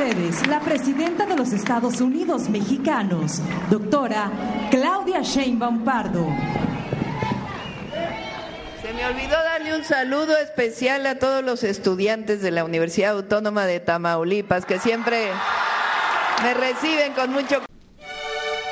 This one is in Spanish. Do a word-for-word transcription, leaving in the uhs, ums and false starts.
ustedes la presidenta de los Estados Unidos mexicanos, doctora Claudia Sheinbaum Pardo. Se me olvidó darle un saludo especial a todos los estudiantes de la Universidad Autónoma de Tamaulipas, que siempre me reciben con mucho